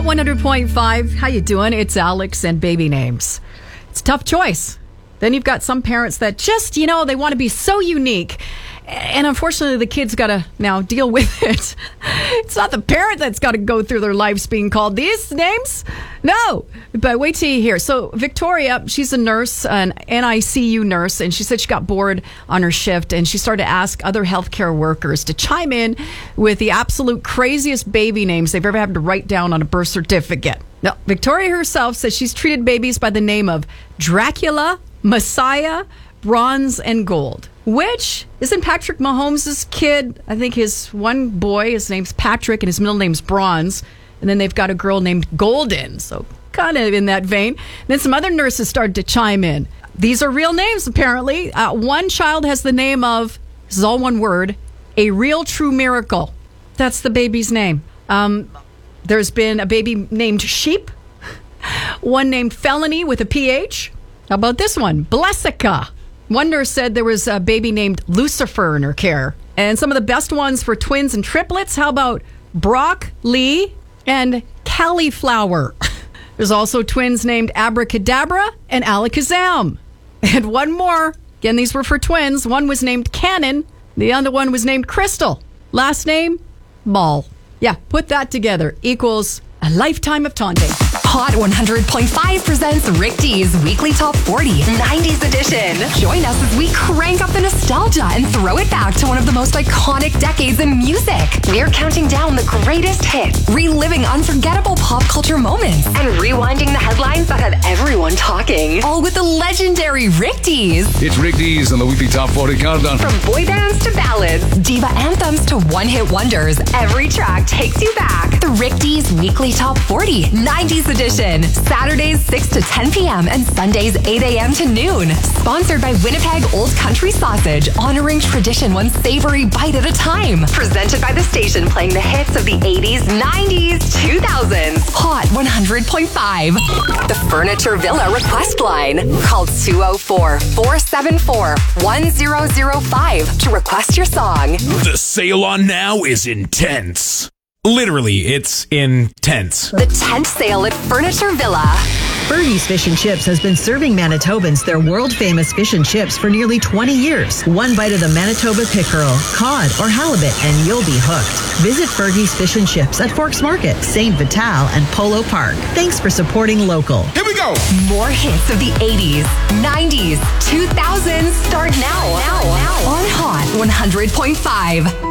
100.5. How you doing? It's Alex and baby names. It's a tough choice. Then you've got some parents that just, they want to be so unique. And unfortunately, the kid's got to now deal with it. It's not the parent that's got to go through their lives being called these names. No. But wait till you hear. So Victoria, she's a nurse, an NICU nurse, and she said she got bored on her shift, and she started to ask other healthcare workers to chime in with the absolute craziest baby names they've ever had to write down on a birth certificate. Now, Victoria herself says she's treated babies by the name of Dracula, Messiah, Bronze, and Gold. Which isn't Patrick Mahomes' kid? I think his one boy, his name's Patrick, and his middle name's Bronze. And then they've got a girl named Golden. So kind of in that vein. Then some other nurses started to chime in. These are real names, apparently. One child has the name of, this is all one word, a real true miracle. That's the baby's name. There's been a baby named Sheep. One named Felony with a PH. How about this one? Blessica. One nurse said there was a baby named Lucifer in her care. And some of the best ones for twins and triplets, how about Brock, Lee, and Cauliflower? There's also twins named Abracadabra and Alakazam. And one more. Again, these were for twins. One was named Cannon. The other one was named Crystal. Last name, Ball. Yeah, put that together. Equals a lifetime of taunting. Hot 100.5 presents Rick D's Weekly Top 40 90s edition. Join us as we crank up the nostalgia and throw it back to one of the most iconic decades in music. We're counting down the greatest hits, reliving unforgettable pop culture moments, and rewinding the headlines that had everyone talking. All with the legendary Rick D's. It's Rick D's on the Weekly Top 40 Countdown. From boy bands to ballads, diva anthems to one-hit wonders, every track takes you back. The Rick D's Weekly Top 40 90s edition. Saturdays 6 to 10 p.m. and Sundays 8 a.m. to noon. Sponsored by Winnipeg Old Country Sausage, honoring tradition one savory bite at a time. Presented by the station playing the hits of the 80s, 90s, 2000s. Hot 100.5. The Furniture Villa request line. Call 204-474-1005 to request your song. The sale on now is intense. Literally, it's intense. The tent sale at Furniture Villa. Fergie's Fish and Chips has been serving Manitobans their world-famous fish and chips for nearly 20 years. One bite of the Manitoba pickerel, cod, or halibut, and you'll be hooked. Visit Fergie's Fish and Chips at Forks Market, St. Vital, and Polo Park. Thanks for supporting local. Here we go. More hits of the 80s, 90s, 2000s start now. On Hot 100.5.